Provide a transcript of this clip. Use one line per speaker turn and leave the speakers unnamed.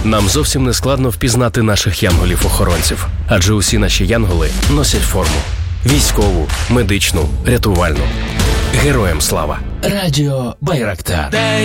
Нам зовсім не складно впізнати наших янголів-охоронців, адже усі наші янголи носять форму. Військову, медичну, рятувальну. Героям слава!
Радіо Байрактар.